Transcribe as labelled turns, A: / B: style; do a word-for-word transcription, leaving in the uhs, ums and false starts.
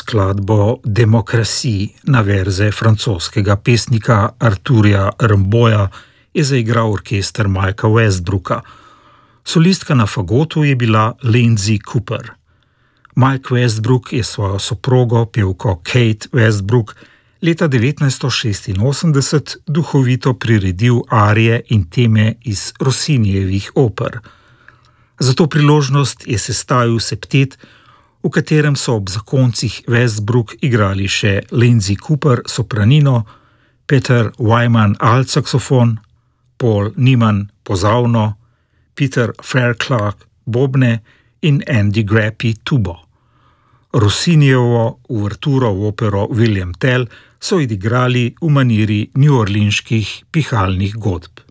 A: skladbo Demokraciji na verze francoskega pesnika Arturja Rimbaud'a je zaigral orkester Mikea Westbrooka. Solistka na fagotu je bila Lindsay Cooper. Mike Westbrook je svojo soprogo, pevko Kate Westbrook, leta devetnajststo šestinosemdeset duhovito priredil arije in teme iz Rossinijevih oper. Za to priložnost je sestavil septet, v katerem so ob zakoncih Westbrook igrali še Lindsay Cooper sopranino, Peter Wyman alt saksofon, Paul Niman pozavno, Peter Fairclough bobne in Andy Grappy tubo. Rossinijevo uverturo v opero William Tell so odigrali v maniri neworleanskih pihalnih godb.